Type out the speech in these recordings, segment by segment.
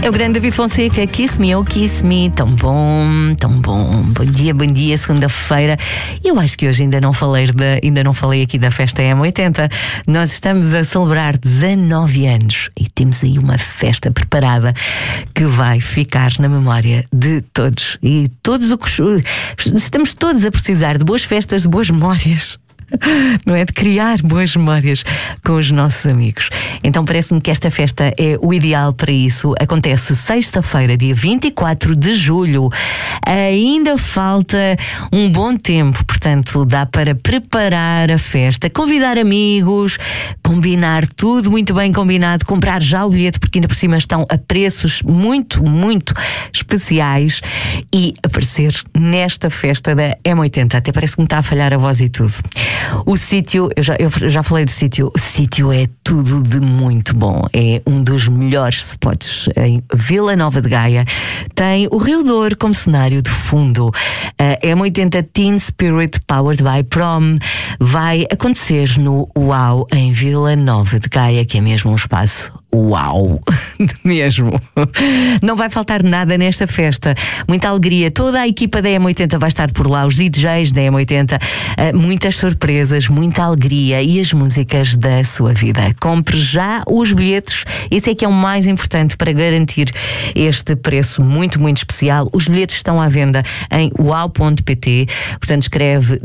É o grande David Fonseca, Kiss Me, oh Kiss Me, tão bom, tão bom. Bom dia, segunda-feira. Eu acho que hoje ainda não falei aqui da festa M80. Nós estamos a celebrar 19 anos e temos aí uma festa preparada que vai ficar na memória de todos. E estamos todos a precisar de boas festas, de boas memórias. Não é? De criar boas memórias com os nossos amigos. Então parece-me que esta festa é o ideal para isso. Acontece sexta-feira, dia 24 de julho. Ainda falta um bom tempo, portanto dá para preparar a festa, convidar amigos, combinar tudo muito bem combinado, comprar já o bilhete, porque ainda por cima estão a preços muito, muito especiais, e aparecer nesta festa da M80. Até parece que me está a falhar a voz e tudo. O sítio, eu já falei do sítio. O sítio é tudo de muito bom. É um dos melhores spots em Vila Nova de Gaia. Tem o Rio Douro como cenário de fundo. M80 Teen Spirit Powered by Prom vai acontecer no UAU em Vila Nova de Gaia, que é mesmo um espaço uau, mesmo. Não vai faltar nada nesta festa. Muita alegria. Toda a equipa da M80 vai estar por lá, os DJs da M80, muitas surpresas, muita alegria e as músicas da sua vida. Compre já os bilhetes. Esse é que é o mais importante para garantir este preço muito, muito especial. Os bilhetes estão à venda em wow.pt, portanto escreve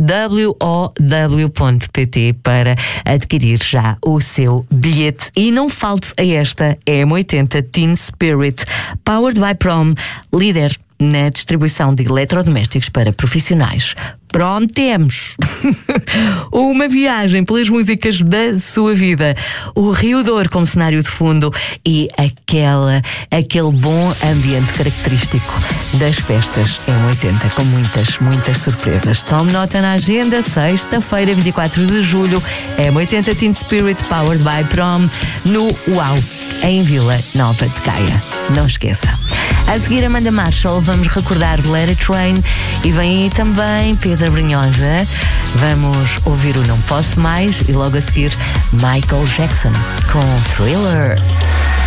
wow.pt para adquirir já o seu bilhete. E não falte a esta M80 Teen Spirit Powered by Prom, líder na distribuição de eletrodomésticos para profissionais. Prometemos uma viagem pelas músicas da sua vida, o Rio Douro como cenário de fundo e aquele bom ambiente característico das festas M80, com muitas, muitas surpresas. Tome nota na agenda, sexta-feira, 24 de julho, M80 Teen Spirit Powered by Prom, no UAU, em Vila Nova de Gaia. Não esqueça. A seguir, Amanda Marshall, vamos recordar Let It Rain, e vem aí também Pedro Brunhosa. Vamos ouvir o Não Posso Mais e logo a seguir Michael Jackson com Thriller.